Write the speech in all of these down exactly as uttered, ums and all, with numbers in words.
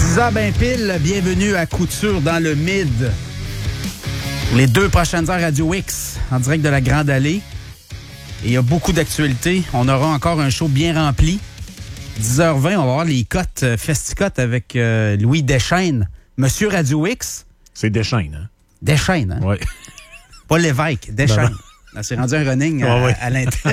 dix heures ben pile, bienvenue à Couture dans le Mid. Pour les deux prochaines heures, Radio X, en direct de la Grande Allée. Et il y a beaucoup d'actualités. On aura encore un show bien rempli. dix heures vingt, on va avoir les cotes, euh, festicotes avec euh, Louis Deschênes. Monsieur Radio X. C'est Deschênes, hein? Deschênes, hein? Oui. Pas l'évêque, Deschênes. Non, non. Là, c'est rendu un running à, ouais, ouais. à l'intérieur.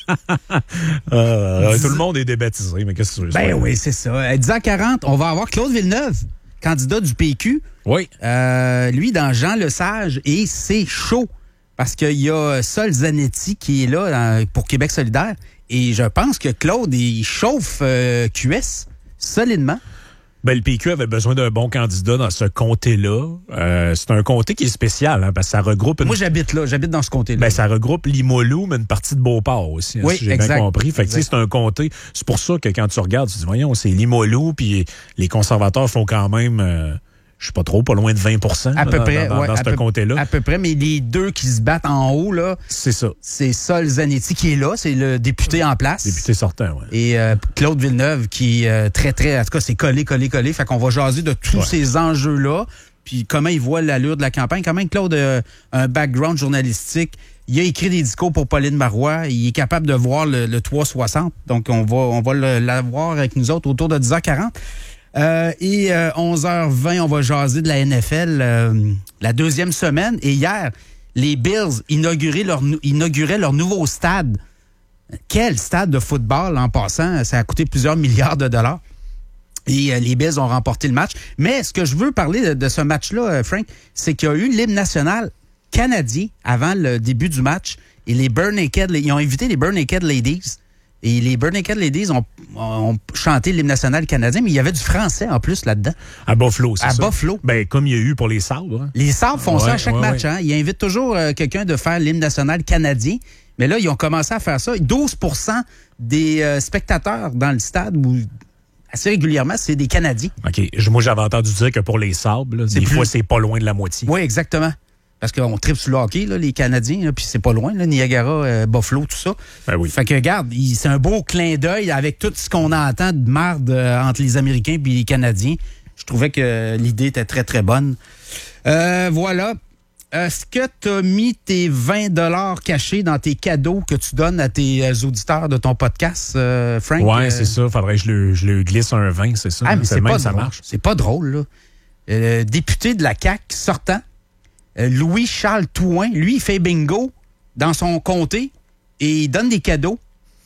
euh, tout le monde est débaptisé, mais qu'est-ce que tu veux? Ben oui, c'est ça. À dix heures quarante, on va avoir Claude Villeneuve, candidat du P Q. Oui. Euh, lui, dans Jean Lesage, et c'est chaud. Parce qu'il y a Sol Zanetti qui est là dans, pour Québec solidaire. Et je pense que Claude, il chauffe euh, Q S solidement. Ben, le P Q avait besoin d'un bon candidat dans ce comté-là. Euh, c'est un comté qui est spécial, hein, parce que ça regroupe... Une... Moi, j'habite là, j'habite dans ce comté-là. Ben, ça regroupe Limoilou, mais une partie de Beauport aussi, hein, oui, si j'ai exact. bien compris. Fait que, tu sais, c'est un comté. C'est pour ça que quand tu regardes, tu te dis, voyons, c'est Limoilou, puis les conservateurs font quand même... Euh, je sais pas trop, pas loin de vingt pour cent à peu dans, près, dans, ouais, dans à ce peu, comté-là. À peu près, mais les deux qui se battent en haut, là, c'est ça. C'est Sol Zanetti qui est là, c'est le député en place. Député sortant, oui. Et euh, Claude Villeneuve qui est euh, très, très, en tout cas, c'est collé, collé, collé. Fait qu'on va jaser de tous ouais. ces enjeux-là, puis comment il voit l'allure de la campagne. Quand même, Claude a un background journalistique. Il a écrit des discours pour Pauline Marois. Il est capable de voir le, le trois cent soixante. Donc, on va, on va le, l'avoir avec nous autres autour de dix heures quarante. Euh, et euh, onze heures vingt, on va jaser de la N F L, euh, la deuxième semaine. Et hier, les Bills inauguraient leur, inauguraient leur nouveau stade. Quel stade de football, en passant? Ça a coûté plusieurs milliards de dollars. Et euh, les Bills ont remporté le match. Mais ce que je veux parler de, de ce match-là, euh, Frank, c'est qu'il y a eu l'hymne national canadien avant le début du match. Et les Bare Naked, ils ont invité les Bare Naked Ladies. Et les Bare Naked Ladies ont, ont chanté l'hymne national canadien, mais il y avait du français en plus là-dedans. À Buffalo, c'est à ça? À Buffalo. Ben, comme il y a eu pour les Sabres. Hein? Les Sabres font ouais, ça à chaque ouais, match. Ouais. Hein? Ils invitent toujours euh, quelqu'un de faire l'hymne national canadien. Mais là, ils ont commencé à faire ça. douze pour cent des euh, spectateurs dans le stade, où, assez régulièrement, c'est des Canadiens. OK. Moi, j'avais entendu dire que pour les Sabres, là, des plus... fois, c'est pas loin de la moitié. Oui, exactement. Parce qu'on tripe sur le hockey, là, les Canadiens, puis c'est pas loin, là, Niagara, euh, Buffalo, tout ça. Ben oui. Fait que, regarde, il, c'est un beau clin d'œil avec tout ce qu'on entend de marde euh, entre les Américains et les Canadiens. Je trouvais que l'idée était très, très bonne. Euh, voilà. Est-ce que tu as mis tes vingt dollars cachés dans tes cadeaux que tu donnes à tes euh, auditeurs de ton podcast, euh, Frank? Oui, euh... c'est ça. Faudrait que je le, je le glisse un vingt, c'est ça. Ah, mais c'est, c'est pas même, drôle. Ça marche. C'est pas drôle, là. Euh, député de la C A Q sortant, Louis-Charles Touin, lui, il fait bingo dans son comté et il donne des cadeaux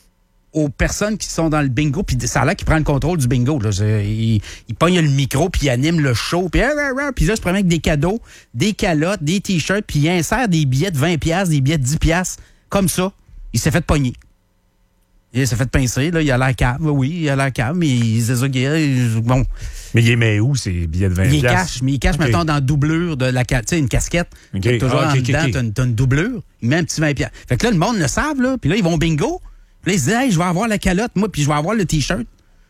aux personnes qui sont dans le bingo. Puis ça a l'air qu'il prend le contrôle du bingo. Là. Il, il pogne le micro, puis il anime le show. Puis, puis là, je promets avec des cadeaux, des calottes, des t-shirts, puis il insère des billets de vingt piastres, des billets de dix piastres. Comme ça, il s'est fait pogner. Il s'est fait pincer, là, il a l'air cave, oui, il a l'air cave, mais il c'est ça qu'il est, bon. Mais il est met où, ces billets de vingt piastres? Il est cache, mais il cache, okay. mettons, dans la doublure de la, tu sais, une casquette. Okay. Toujours ah, okay, en dedans, okay. t'as, une, t'as une doublure, il met un petit vingt piastres. Fait que là, le monde le savent, là, puis là, ils vont bingo, puis là, ils se disent, hey, je vais avoir la calotte, moi, puis je vais avoir le t-shirt.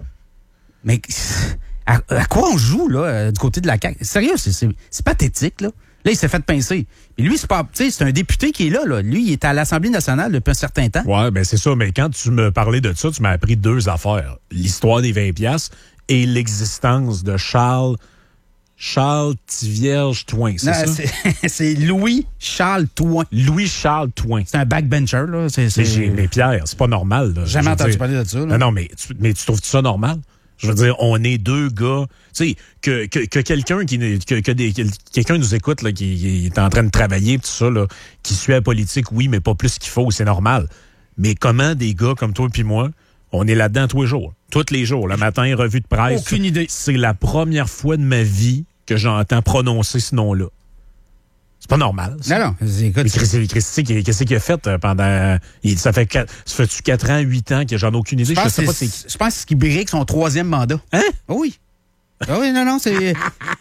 Mais, à, à quoi on joue, là, du côté de la C A Q? Sérieux, c'est, c'est, c'est pathétique, là. Là, il s'est fait pincer. Et lui, c'est pas, tu sais, c'est un député qui est là, là. Lui, il est à l'Assemblée nationale depuis un certain temps. Ouais, ben c'est ça. Mais quand tu me parlais de ça, tu m'as appris deux affaires. L'histoire des vingt piastres et l'existence de Charles, Charles Tivierge Touin, c'est non, ça? C'est, c'est Louis-Charles Touin. Louis-Charles Touin. C'est un backbencher, là. C'est, c'est... Mais, j'ai, mais Pierre, c'est pas normal, là. Jamais entendu dire... parler de ça, là. Non, non, mais tu, mais tu trouves ça normal? Je veux dire, on est deux gars, tu sais, que, que, que quelqu'un qui que, que des, quelqu'un nous écoute, là, qui, qui est en train de travailler, tout ça, là, qui suit la politique, oui, mais pas plus qu'il faut, c'est normal. Mais comment des gars comme toi et moi, on est là-dedans tous les jours, tous les jours, le matin, revue de presse. Aucune idée. C'est la première fois de ma vie que j'entends prononcer ce nom-là. C'est pas normal. Ça. Non, non. Écoute, Christy, Christy, qu'est-ce qu'il a fait pendant... Ça fait quatre, ça fait-tu quatre ans, huit ans que j'en ai aucune idée? Je, je sais pas. C'est... Je pense qu'il brique son troisième mandat. Hein? Oui. Ah oui, non, non, c'est...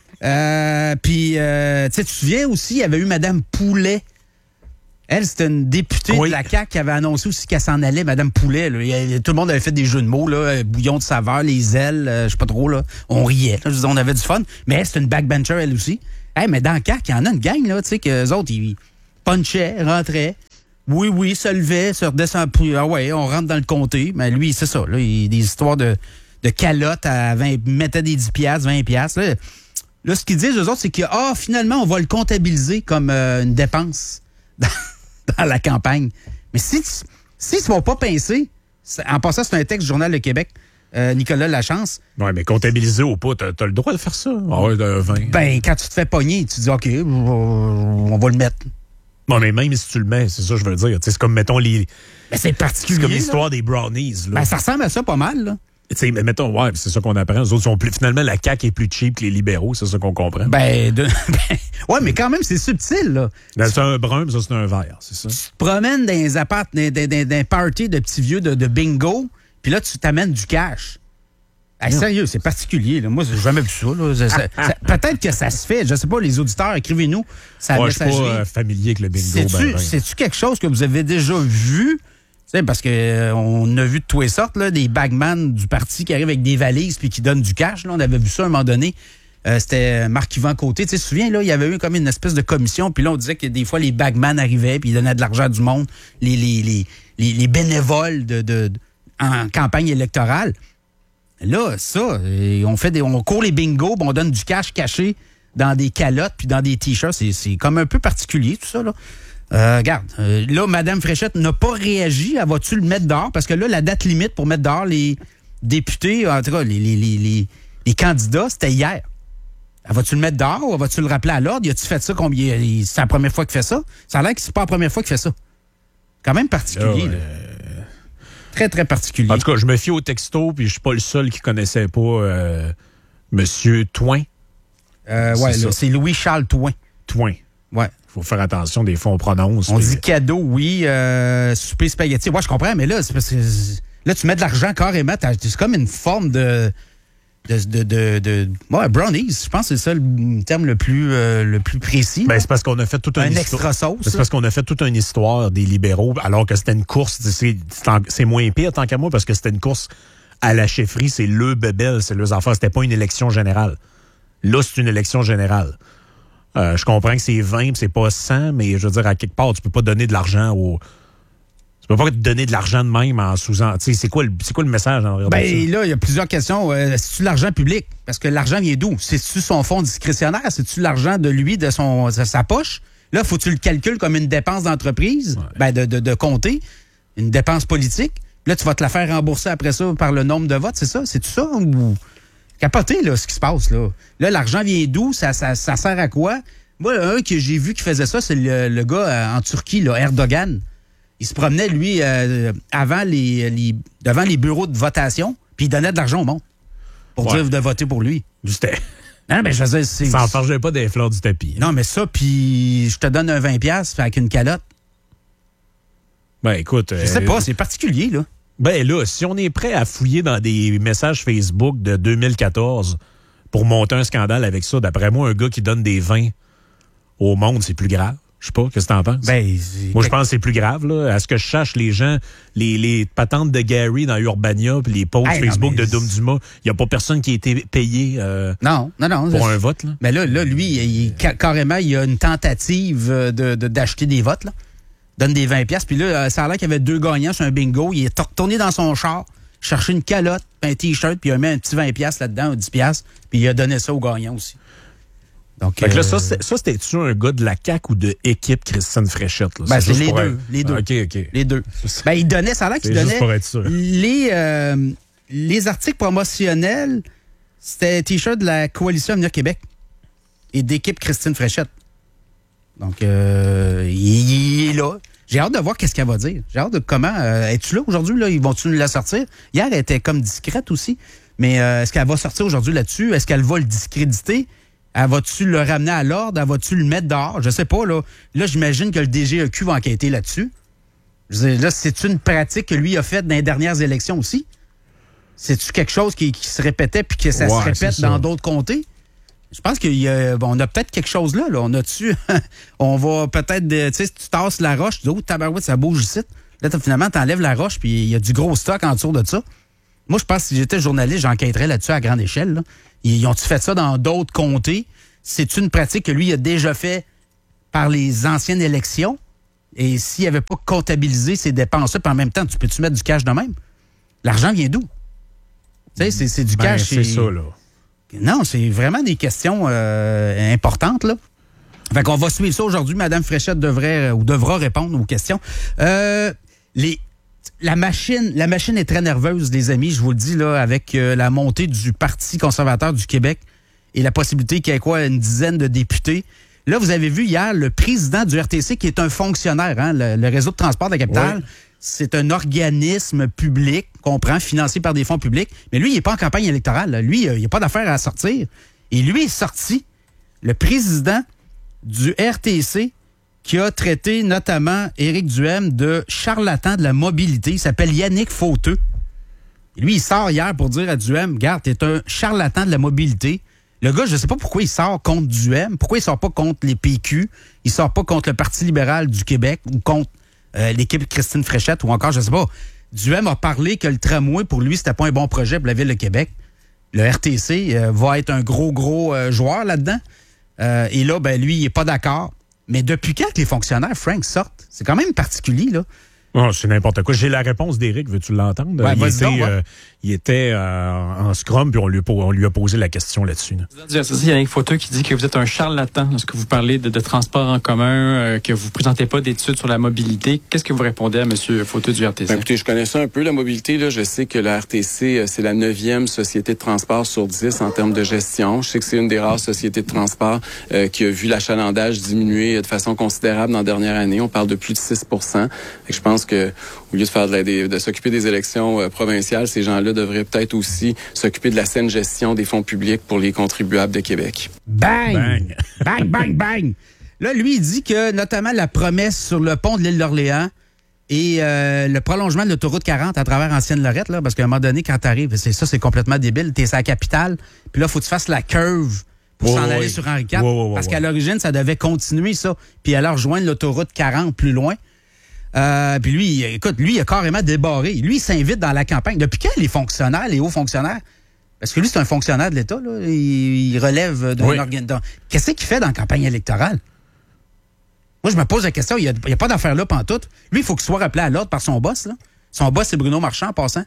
euh, puis, euh, tu sais, tu te souviens aussi, il y avait eu Mme Poulet. Elle, c'était une députée oui. de la C A Q qui avait annoncé aussi qu'elle s'en allait, Mme Poulet. Là. Il, tout le monde avait fait des jeux de mots, là, bouillon de saveur, les ailes, euh, je sais pas trop, là. On riait, là, je disais, on avait du fun. Mais elle, c'était une backbencher, elle aussi. Hey, mais dans le C A Q, il y en a une gang, là, tu sais, qu'eux autres, ils punchaient, rentraient. Oui, oui, se levaient, se redescendaient. Ah ouais, on rentre dans le comté. Mais lui, c'est ça, là, il, des histoires de, de calottes à vingt, mettaient des dix piastres, vingt piastres. Là, là, ce qu'ils disent, eux autres, c'est que ah, finalement, on va le comptabiliser comme euh, une dépense dans, dans la campagne. Mais si tu si tu vas pas pincer, en passant, c'est un texte du Journal de Québec, euh, Nicolas Lachance. Oui, mais comptabiliser ou pas, t'as, t'as le droit de faire ça? Ah ouais, de vingt. Ben, quand tu te fais pogner, tu dis OK, on va le mettre. Non, mais même si tu le mets, c'est ça que je veux dire. T'sais, c'est comme, mettons, les. Ben, c'est particulier. C'est comme l'histoire des brownies. Là. Ben, ça ressemble à ça pas mal, là. T'sais, mais mettons, ouais, c'est ça qu'on apprend. Les autres sont plus. Finalement, la C A Q est plus cheap que les libéraux, c'est ça qu'on comprend. Ben, de... ben ouais, mais quand même, c'est subtil, là. Ben, c'est un brun, mais ça, c'est un vert, c'est ça. Tu te promènes dans les apparts, dans, dans, dans, dans parties de petits vieux de, de bingo, puis là, tu t'amènes du cash. Hey, sérieux, c'est particulier. Là. Moi, j'ai jamais vu ça. Là. Ça, ça, ça peut-être que ça se fait. Je sais pas, les auditeurs, écrivez-nous. Ça ouais, je suis pas euh, familier avec le bingo. C'est-tu, ben, ben. c'est-tu quelque chose que vous avez déjà vu? T'sais, parce que euh, on a vu de toutes les sortes, là, des bagman du parti qui arrivent avec des valises puis qui donnent du cash. Là. On avait vu ça à un moment donné. Euh, c'était Marc-Yvan Côté. Tu te souviens, là, il y avait eu comme une espèce de commission. Puis là, on disait que des fois, les bagman arrivaient puis ils donnaient de l'argent à du monde. Les, les, les, les, les bénévoles de, de, de, en campagne électorale. Là, ça, on fait des, on court les bingos, on donne du cash caché dans des calottes puis dans des t-shirts. C'est, c'est comme un peu particulier, tout ça, là. Euh, regarde, euh, là, Mme Fréchette n'a pas réagi. Elle va-tu le mettre dehors? Parce que là, la date limite pour mettre dehors les députés, en tout cas, les, les, les, les, les candidats, c'était hier. Elle va-tu le mettre dehors ou va-tu le rappeler à l'ordre? Y a-tu fait ça combien? C'est la première fois qu'il fait ça? Ça a l'air que c'est pas la première fois qu'il fait ça. Quand même particulier, là. Euh... Très, très particulier. En tout cas, je me fie au texto, puis je suis pas le seul qui connaissait pas euh, Monsieur Toin. Euh, ouais, c'est, là, c'est Louis-Charles Toin. Toin. Ouais. Faut faire attention, des fois, on prononce. On puis... dit cadeau, oui, euh, souper spaghetti. Ouais, je comprends, mais là, c'est parce que là, tu mets de l'argent carrément. C'est comme une forme de... De, de, de, de ouais, brownies, je pense que c'est ça le terme le plus, euh, le plus précis. Ben, c'est parce qu'on a fait tout un, un histo- extra sauce. C'est parce qu'on a fait toute une histoire des libéraux, alors que c'était une course. C'est, c'est, en, c'est moins pire tant qu'à moi parce que c'était une course à la chefferie, c'est le bébel, c'est leurs affaires. C'était pas une élection générale. Là, c'est une élection générale. Euh, je comprends que c'est vingt, c'est pas cent, mais je veux dire, à quelque part, tu peux pas donner de l'argent aux. Tu peux pas te donner de l'argent de même en sous-en. Tu sais, c'est quoi le, c'est quoi le message en Ben là, il y a plusieurs questions. Euh, c'est-tu l'argent public? Parce que l'argent vient d'où? C'est-tu son fonds discrétionnaire? C'est-tu l'argent de lui, de son de sa poche? Là, faut que tu le calcules comme une dépense d'entreprise, ouais. ben de, de, de comté, une dépense politique. Là, tu vas te la faire rembourser après ça par le nombre de votes, c'est ça? C'est-tu ça? Ou... Capoté, là, ce qui se passe, là. Là, l'argent vient d'où? Ça, ça, ça sert à quoi? Moi, un que j'ai vu qui faisait ça, c'est le, le gars euh, en Turquie, là, Erdogan. Il se promenait, lui, euh, avant les, les, devant les bureaux de votation, puis il donnait de l'argent au monde pour ouais. dire de voter pour lui. C'était... Non, mais je veux dire, c'est... Ça en fargeait pas des fleurs du tapis. Non, mais ça, puis je te donne un vingt piastres avec une calotte. Ben, écoute... Je sais euh... pas, c'est particulier, là. Ben là, si on est prêt à fouiller dans des messages Facebook de deux mille quatorze pour monter un scandale avec ça, d'après moi, un gars qui donne des vins au monde, c'est plus grave. Je sais pas, qu'est-ce que t'en penses? Ben, moi, je pense que c'est plus grave, là. À ce que je cherche, les gens, les, les patentes de Gary dans Urbania, puis les posts hey, Facebook non, de Dom Dumas, il n'y a pas personne qui a été payé euh, non, non, non, pour un vote, là. Mais là, là lui, il, carrément, il y a une tentative de, de, d'acheter des votes, là. Donne des vingt piastres. Puis là, ça a l'air qu'il y avait deux gagnants sur un bingo. Il est retourné dans son char, cherché une calotte, un T-shirt, puis il a mis un petit vingt piastres là-dedans, un dix piastres, puis il a donné ça aux gagnants aussi. Donc, fait que là, euh... ça, c'est, ça, c'était-tu un gars de la C A Q ou de équipe Christine Fréchette? Là? Ben, c'est, c'est les deux, être... les deux. Ah, OK, OK. Les deux. Ben, il donnait, ça a l'air qu'il c'est donnait juste pour être sûr. Les, euh, les articles promotionnels, c'était T-shirt de la Coalition Avenir Québec et d'équipe Christine Fréchette. Donc, euh, il, il est là. J'ai hâte de voir qu'est-ce qu'elle va dire. J'ai hâte de comment... Euh, es-tu là aujourd'hui? Là? Ils vont-tu nous la sortir? Hier, elle était comme discrète aussi. Mais euh, est-ce qu'elle va sortir aujourd'hui là-dessus? Est-ce qu'elle va le discréditer? Elle va-tu le ramener à l'ordre? Elle va-tu le mettre dehors? Je sais pas, là. Là, j'imagine que le D G E Q va enquêter là-dessus. Je veux dire, là, c'est une pratique que lui a faite dans les dernières élections aussi? C'est-tu quelque chose qui, qui se répétait puis que ça ouais, se répète dans d'autres comtés? Je pense qu'on a, a peut-être quelque chose là. là. On a-tu... on va peut-être... Tu sais, si tu tasses la roche, tu dis « Oh, tabarouette, ça bouge ici. » Là, finalement, tu enlèves la roche puis il y a du gros stock en dessous de ça. Moi, je pense que si j'étais journaliste, j'enquêterais là-dessus à grande échelle. Là. Ils ont-tu fait ça dans d'autres comtés? C'est une pratique que lui a déjà fait par les anciennes élections. Et s'il n'avait pas comptabilisé ces dépenses-là, puis en même temps, tu peux-tu mettre du cash de même? L'argent vient d'où? Tu sais, c'est, c'est du ben, cash. C'est ça, là. Non, c'est vraiment des questions euh, importantes, là. Fait qu'on va suivre ça aujourd'hui. Mme Fréchette devrait ou devra répondre aux questions. Euh, les, la machine, la machine est très nerveuse, les amis, je vous le dis, là, avec euh, la montée du Parti conservateur du Québec et la possibilité qu'il y ait quoi, une dizaine de députés. Là, vous avez vu hier le président du R T C, qui est un fonctionnaire, hein, le, le réseau de transport de la capitale. Oui. C'est un organisme public, qu'on prend, financé par des fonds publics. Mais lui, il n'est pas en campagne électorale. Là. Lui, il n'a pas d'affaire à sortir. Et lui est sorti, le président du R T C, qui a traité notamment Éric Duhem de charlatan de la mobilité. Il s'appelle Yannick Fauteux. Et lui, il sort hier pour dire à Duhem, regarde, t'es un charlatan de la mobilité. Le gars, je ne sais pas pourquoi il sort contre Duhem. Pourquoi il sort pas contre les P Q? Il sort pas contre le Parti libéral du Québec ou contre euh, l'équipe Christine Fréchette ou encore, je sais pas. Duhem a parlé que le tramway, pour lui, c'était pas un bon projet pour la Ville de Québec. Le R T C euh, va être un gros, gros euh, joueur là-dedans. Euh, et là, ben lui, il n'est pas d'accord. Mais depuis quand que les fonctionnaires, Frank, sortent? C'est quand même particulier, là. Oh, c'est n'importe quoi. J'ai la réponse d'Éric. Veux-tu l'entendre? Ouais, il, était, donc, ouais. euh, il était euh, en scrum, puis on lui, on lui a posé la question là-dessus. Là. Il y a Yannick Fauteux qui dit que vous êtes un charlatan lorsque vous parlez de, de transport en commun, euh, que vous ne présentez pas d'études sur la mobilité. Qu'est-ce que vous répondez à M. Fauteux du R T C? Ben, écoutez, je connais ça un peu, la mobilité. Là. Je sais que la R T C, c'est la neuvième société de transport sur dix en termes de gestion. Je sais que c'est une des rares sociétés de transport euh, qui a vu l'achalandage diminuer de façon considérable dans la dernière année. On parle de plus de six pour cent. Et je pense que au lieu de faire de, la, de, de s'occuper des élections euh, provinciales, ces gens-là devraient peut-être aussi s'occuper de la saine gestion des fonds publics pour les contribuables de Québec. Bang! Bang! Bang, bang, bang! Là, lui, il dit que notamment la promesse sur le pont de l'île d'Orléans et euh, le prolongement de l'autoroute quarante à travers Ancienne-Lorette, là, parce qu'à un moment donné, quand t'arrives, c'est ça, c'est complètement débile. T'es à la capitale, puis là, faut que tu fasses la curve pour oh, s'en oui. aller sur Henri quatre. Oh, oh, parce oh, qu'à l'origine, ça devait continuer, ça. Puis alors rejoindre l'autoroute quarante plus loin. Euh, puis lui, écoute, lui, il a carrément débarré. Lui, il s'invite dans la campagne. Depuis quand les fonctionnaires, les hauts fonctionnaires, parce que lui, c'est un fonctionnaire de l'État, là, il, il relève d'un oui. organe. Qu'est-ce qu'il fait dans la campagne électorale? Moi, je me pose la question, il n'y a, a pas d'affaire là pantoute. Lui, il faut qu'il soit rappelé à l'ordre par son boss. Là. Son boss, c'est Bruno Marchand, en passant.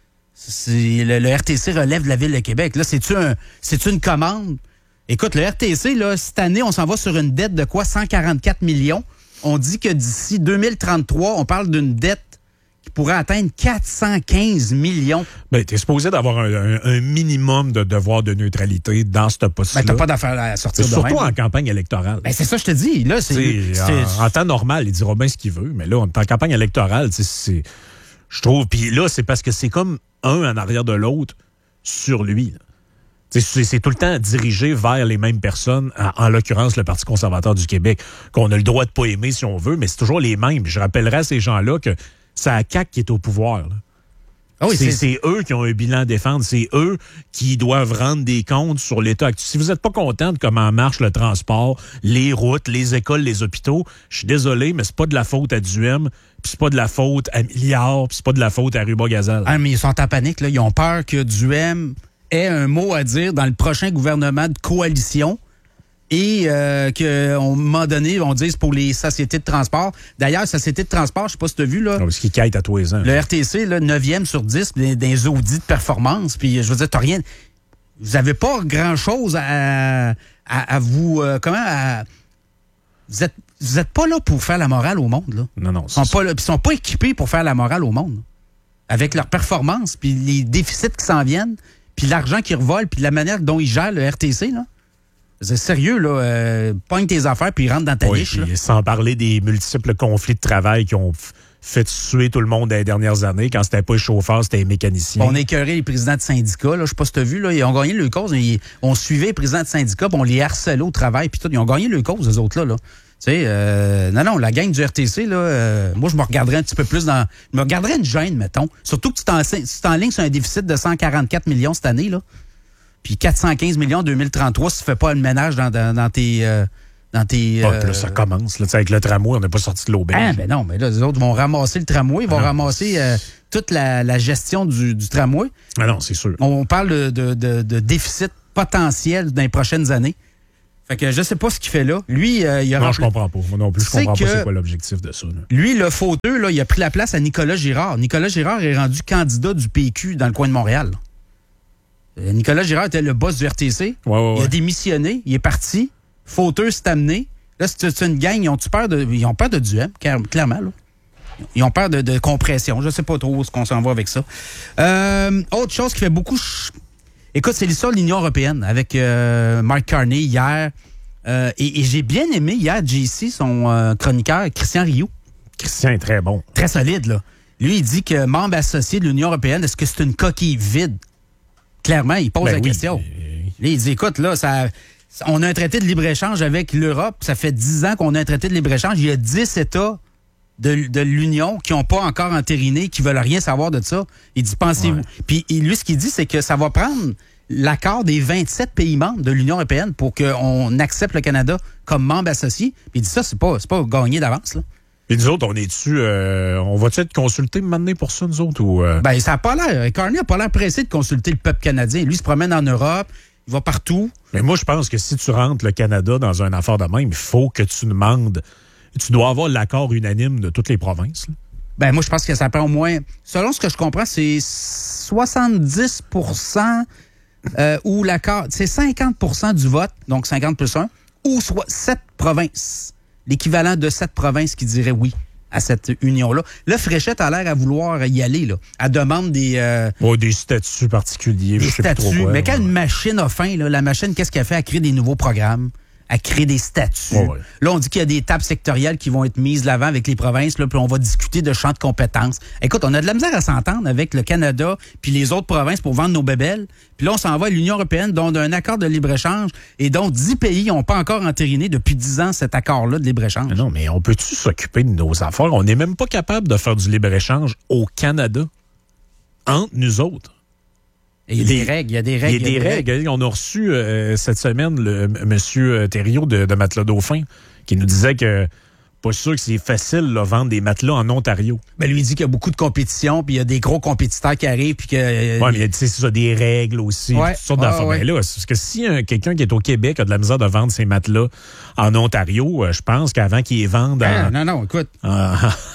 C'est, le, le R T C relève de la Ville de Québec. Là, c'est-tu, un, c'est-tu une commande? Écoute, le R T C, là, cette année, on s'en va sur une dette de quoi? cent quarante-quatre millions. On dit que d'ici deux mille trente-trois, on parle d'une dette qui pourrait atteindre quatre cent quinze millions. Bien, t'es supposé d'avoir un, un, un minimum de devoir de neutralité dans ce poste-là. Ben, t'as pas d'affaire à sortir de surtout même. En campagne électorale. Ben, c'est ça que je te dis. Là, c'est, c'est... En, en temps normal, il dira bien ce qu'il veut, mais là, en campagne électorale, c'est, je trouve... Puis là, c'est parce que c'est comme un en arrière de l'autre sur lui. C'est, c'est tout le temps dirigé vers les mêmes personnes, en, en l'occurrence le Parti conservateur du Québec, qu'on a le droit de pas aimer si on veut, mais c'est toujours les mêmes. Je rappellerai à ces gens-là que c'est la C A Q qui est au pouvoir. Là. Ah oui, c'est, c'est... c'est eux qui ont un bilan à défendre. C'est eux qui doivent rendre des comptes sur l'État actuel. Si vous n'êtes pas content de comment marche le transport, les routes, les écoles, les hôpitaux, je suis désolé, mais c'est pas de la faute à Duhem, puis c'est pas de la faute à Milliard, puis c'est pas de la faute à Ruba-Gazal. Ah, mais ils sont en panique, là. Ils ont peur que Duhem ait un mot à dire dans le prochain gouvernement de coalition et euh, qu'à un moment donné, on dise pour les sociétés de transport. D'ailleurs, sociétés de transport, je sais pas si tu as vu, là. Ah, parce qu'ils quittent à tous les ans. Le R T C, là, neuvième sur dix des, des audits de performance. Puis, je veux dire, t'as rien. Vous avez pas grand-chose à, à, à vous. Euh, comment? À, vous êtes, vous êtes pas là pour faire la morale au monde, là. Non, non. Ils sont pas là, puis ils sont pas équipés pour faire la morale au monde. Avec leur performance, puis les déficits qui s'en viennent, puis l'argent qu'ils revolent, puis la manière dont ils gèrent le R T C, là. C'est sérieux, là. Euh, pogne tes affaires, puis rentre dans ta oui, niche, là. Sans parler des multiples conflits de travail qui ont f- fait suer tout le monde les dernières années. Quand c'était pas les chauffeurs, c'était les mécaniciens. On a écœuré les présidents de syndicats, là. Je sais pas si tu as vu, là. Ils ont gagné le cause. Ils, on suivait les présidents de syndicats, puis on les harcelait au travail, puis tout. Ils ont gagné le cause, eux autres-là, là. Tu sais, euh, non, non, la gang du R T C, là, euh, moi, je me regarderais un petit peu plus dans... Je me regarderais une gêne, mettons. Surtout que tu t'enlignes sur un déficit de cent quarante-quatre millions cette année, là. Puis quatre cent quinze millions en deux mille trente-trois, si tu fais pas le ménage dans, dans, dans tes... Euh, dans tes euh... ah, là, ça commence. Là, avec le tramway, on n'est pas sorti de l'auberge. Ah, ben non, mais là, les autres vont ramasser le tramway, ils vont ah ramasser euh, toute la, la gestion du, du tramway. Ah non, c'est sûr. On parle de, de, de, de déficit potentiel dans les prochaines années. Fait que je sais pas ce qu'il fait là. Lui, euh, il a Non, rempli... je comprends pas. Moi non plus, je comprends que... pas c'est quoi l'objectif de ça. Là. Lui, le fauteux, là, il a pris la place à Nicolas Girard. Nicolas Girard est rendu candidat du P Q dans le coin de Montréal. Nicolas Girard était le boss du R T C. Ouais, ouais, il a ouais. démissionné, il est parti. Fauteux s'est amené. Là, c'est, c'est une gang, ils ont-tu peur de. Ils ont peur de duel, clairement, là. Ils ont peur de, de compression. Je sais pas trop où est-ce qu'on s'en va avec ça. Euh, autre chose qui fait beaucoup. Ch... Écoute, c'est l'histoire de l'Union européenne avec euh, Mark Carney hier. Euh, et, et j'ai bien aimé hier J C, son euh, chroniqueur, Christian Rioux. Christian est très bon. Très solide, là. Lui, il dit que membre associé de l'Union européenne, est-ce que c'est une coquille vide? Clairement, il pose Ben la oui. question. Là, il dit, écoute, là, ça, on a un traité de libre-échange avec l'Europe. Ça fait dix ans qu'on a un traité de libre-échange. Il y a dix États de, de l'Union qui n'ont pas encore entériné, qui veulent rien savoir de ça. Il dit, pensez-vous. Ouais. Puis lui, ce qu'il dit, c'est que ça va prendre l'accord des vingt-sept pays membres de l'Union européenne pour qu'on accepte le Canada comme membre associé. Puis il dit ça, c'est pas, c'est pas gagné d'avance, là. Et nous autres, on est-tu, euh, on va-tu être consultés maintenant pour ça, nous autres? Ou, euh... Ben, ça n'a pas l'air. Carney n'a pas l'air pressé de consulter le peuple canadien. Lui, il se promène en Europe, il va partout. Mais moi, je pense que si tu rentres le Canada dans une affaire de même, il faut que tu demandes. Tu dois avoir l'accord unanime de toutes les provinces. Là. Ben, moi, je pense que ça prend au moins. Selon ce que je comprends, c'est soixante-dix pour cent euh, ou l'accord. C'est cinquante pour cent du vote, donc cinquante plus un, ou soit sept provinces. L'équivalent de sept provinces qui diraient oui à cette union-là. Là, Fréchette a l'air à vouloir y aller, là. Elle demande des... Euh, oh, des statuts particuliers. des je sais plus statuts. trop quoi, Mais quand ouais. une machine a faim, là, la machine, qu'est-ce qu'elle fait? Elle crée des nouveaux programmes. À créer des statuts. Ouais, ouais. Là, on dit qu'il y a des tables sectorielles qui vont être mises de l'avant avec les provinces, là, puis on va discuter de champs de compétences. Écoute, on a de la misère à s'entendre avec le Canada puis les autres provinces pour vendre nos bébelles. Puis là, on s'en va à l'Union européenne, dont un accord de libre-échange, et dont dix pays n'ont pas encore entériné depuis dix ans cet accord-là de libre-échange. Mais non, mais on peut-tu s'occuper de nos affaires? On n'est même pas capable de faire du libre-échange au Canada, entre nous autres. Et il y a des règles, il y a des règles. Il y a des règles. On a reçu euh, cette semaine le m- monsieur Thériault de, de Matelas Dauphin qui nous disait que pas sûr que c'est facile de vendre des matelas en Ontario. Ben, lui, il dit qu'il y a beaucoup de compétition, puis il y a des gros compétiteurs qui arrivent, puis que... euh, Oui, mais tu sais, c'est ça, des règles aussi, Ouais. toutes sortes Ah, d'affaires. ouais. Mais là, c'est parce que si un, quelqu'un qui est au Québec a de la misère de vendre ses matelas en Ontario, euh, je pense qu'avant qu'il les vende Ah, en, non, non, écoute. en,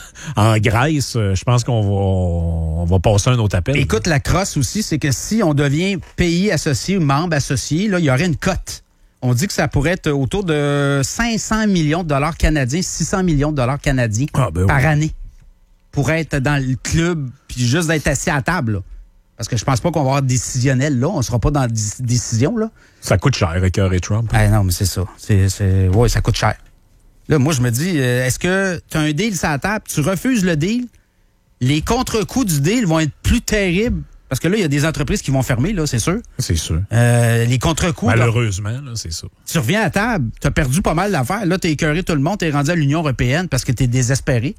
en Grèce, euh, je pense qu'on va, on va passer un autre appel. Écoute, la crosse aussi, c'est que si on devient pays associé ou membre associé, là, il y aurait une cote. On dit que ça pourrait être autour de cinq cents millions de dollars canadiens, six cents millions de dollars canadiens Ah, ben par oui. année pour être dans le club puis juste d'être assis à la table. Là. Parce que je pense pas qu'on va avoir décisionnel là. On sera pas dans la dé- décision. Là. Ça coûte cher, écœurer Trump. Ah non, mais c'est ça. C'est, c'est... Oui, ça coûte cher. Là, moi, je me dis, euh, est-ce que tu as un deal sur la table, tu refuses le deal, les contre-coups du deal vont être plus terribles. Parce que là, il y a des entreprises qui vont fermer, là, c'est sûr. C'est sûr. Euh, les contre-coups, là, Malheureusement, là, c'est ça. tu reviens à table, tu as perdu pas mal d'affaires. Là, tu as écœuré tout le monde, tu es rendu à l'Union européenne parce que tu es désespéré.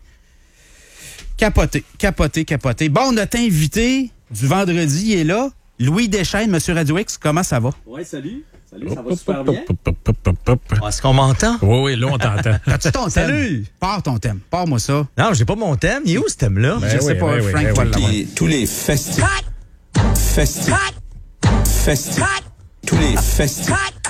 Capoté, capoté, capoté. Bon, notre invité du vendredi est là. Louis Deschaines, Monsieur Radio X, comment ça va? Oui, salut. Salut, ça va super bien. Hop, hop, hop, hop, hop. Est-ce qu'on m'entend? Oui, oui, là, on t'entend. As-tu ton thème? Salut! Pars ton thème. Pars-moi ça. Non, j'ai pas mon thème. Il est où ce thème-là? Ben Je oui, sais pas, ben oui, Frank ben va oui. l'avoir. Les- tous les festifs. Festifs. Festifs. Tous les festifs.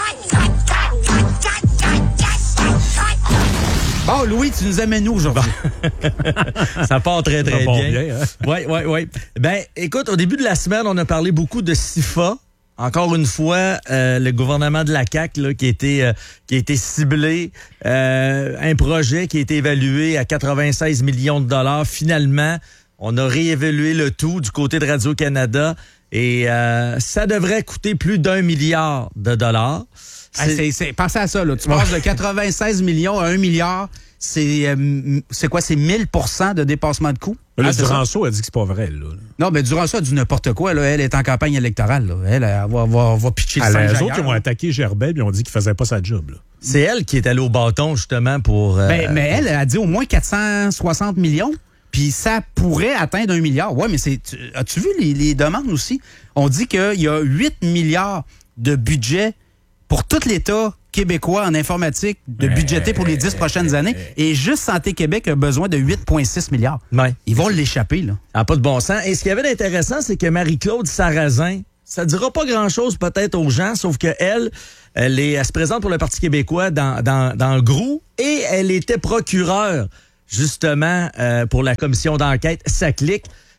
Bon, Louis, tu nous amènes où aujourd'hui? Ça part très, très Ça part bien. bien, hein? Oui, oui, oui. Ben, écoute, au début de la semaine, on a parlé beaucoup de S I F A. Encore une fois, euh, le gouvernement de la C A Q là, qui a été, euh, qui a été ciblé, euh, un projet qui a été évalué à quatre-vingt-seize millions de dollars. Finalement, on a réévalué le tout du côté de Radio-Canada et euh, ça devrait coûter plus d'un milliard de dollars. Ah, c'est, c'est, pensez à ça, là. Tu passes de quatre-vingt-seize millions à un milliard. C'est, euh, c'est quoi? C'est mille pour cent de dépassement de coûts? Là, Ah, c'est ça? Duranceau a dit que c'est pas vrai, là. Non, mais durant ça, elle dit n'importe quoi. Là. Elle est en campagne électorale. Là. Elle, elle va, va, va pitcher le Ah, singe les ailleurs. autres, ils ont attaqué Gerbet et ils ont dit qu'il faisait pas sa job, là. C'est elle qui est allée au bâton, justement, pour... euh, Ben, mais elle, elle a dit au moins quatre cent soixante millions. Puis ça pourrait atteindre un milliard. Ouais, mais c'est. tu- as-tu vu les, les demandes aussi? On dit qu'il y a huit milliards de budget pour tout l'État québécois en informatique de budgéter pour les dix prochaines années. Et juste Santé Québec a besoin de huit virgule six milliards. ouais. Ils vont l'échapper, là. Ça n'a pas de bon sens. Et ce qu'il y avait d'intéressant, c'est que Marie-Claude Sarrazin, ça dira pas grand-chose peut-être aux gens, sauf que elle, elle, est, elle se présente pour le Parti québécois dans, dans, dans le G R O U et elle était procureure, justement, euh, pour la commission d'enquête. Ça clique.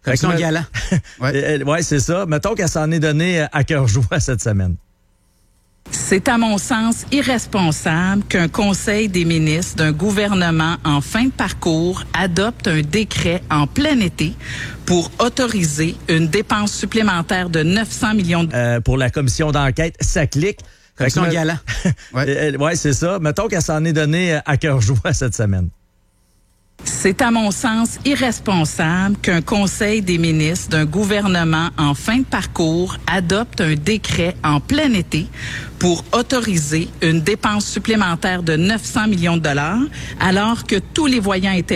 Correction Fait que, galant. Ouais, ouais c'est ça. Mettons qu'elle s'en est donné à cœur joie cette semaine. C'est à mon sens irresponsable qu'un conseil des ministres d'un gouvernement en fin de parcours adopte un décret en plein été pour autoriser une dépense supplémentaire de neuf cents millions de dollars. Euh, pour la commission d'enquête, ça clique. Correction Fait que, galant. Ouais, ouais c'est ça. Mettons qu'elle s'en est donné à cœur joie cette semaine. C'est à mon sens irresponsable qu'un conseil des ministres d'un gouvernement en fin de parcours adopte un décret en plein été pour autoriser une dépense supplémentaire de neuf cents millions de dollars alors que tous les voyants étaient